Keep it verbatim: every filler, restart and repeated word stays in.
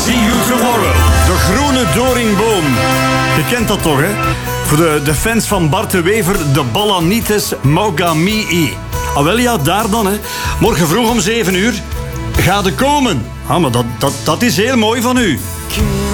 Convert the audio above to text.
See you tomorrow. De groene doringboom. Je kent dat toch, hè? Voor de, de fans van Bart de Wever, de Balanites Mogamii. Ah, wel ja, daar dan, hè. Morgen vroeg om zeven uur. Ga de komen. Ah, maar dat, dat, dat is heel mooi van u.